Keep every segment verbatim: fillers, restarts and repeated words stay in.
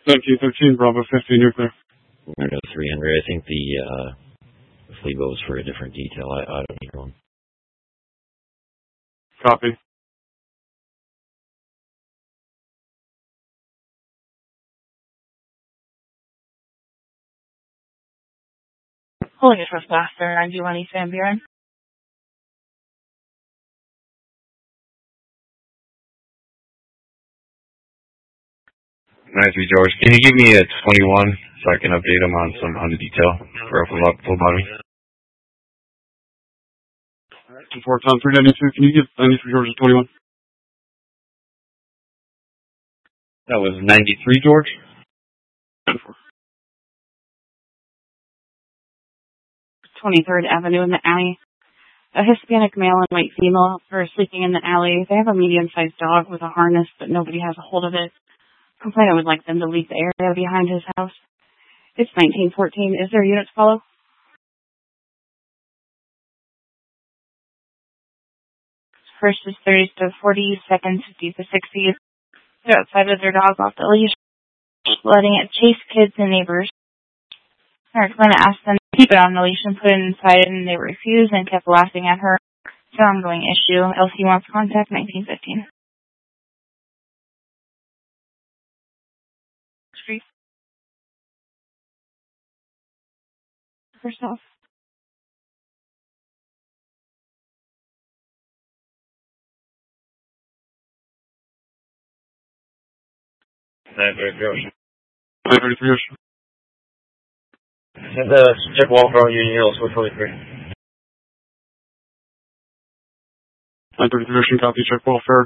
nineteen thirteen, Bravo fifty, nuclear. We're going to three hundred. I think the uh, Fleabo is for a different detail. I, I don't need one. Copy. Holding a trespasser, nine two one East Van Buren. nine three George, can you give me a twenty-one so I can update them on some on the detail for a full, full body? Four Tom three ninety-two, can you give ninety-three George a twenty-one? That was ninety-three George? twenty-third Avenue in the alley. A Hispanic male and white female are sleeping in the alley. They have a medium-sized dog with a harness, but nobody has a hold of it. Complainant would like them to leave the area behind his house. It's nineteen fourteen. Is there a unit to follow? First is thirty to forty, second fifty to sixty. They're outside with their dog off the leash, letting it chase kids and neighbors. Our complainant asked them to keep it on the leash and put it inside, and they refused and kept laughing at her. It's an ongoing issue. L C wants contact nineteen fifteen. Street. First off. nine thirty George. nine thirty-three George. Send the check wall from Union Hills, four forty-three. nine thirty-three Ocean, copy, check welfare.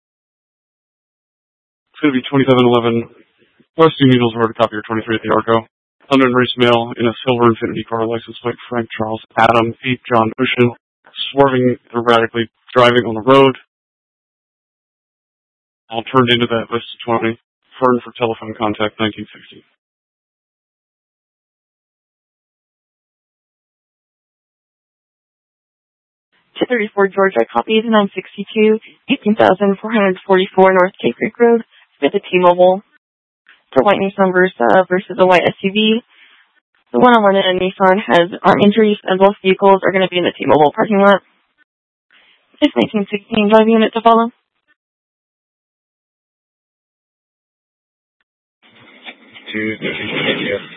It's going to be twenty-seven eleven West Union Hills Road, copy, or twenty-three at the Arco. Unknown race male in a silver Infiniti car, license plate Frank Charles Adam Pete John Ocean, swerving erratically, driving on the road. All turned into that list twenty. Fern for telephone contact nineteen sixty. two thirty-four Georgia, copies nine sixty-two, eighteen thousand four hundred forty-four North Cape Creek Road, with a T-Mobile. For white Nissan Versa versus a white S U V. The one on one in Nissan has arm injuries, and both vehicles are going to be in the T-Mobile parking lot. It's nineteen sixteen, drive unit to follow. Two, three,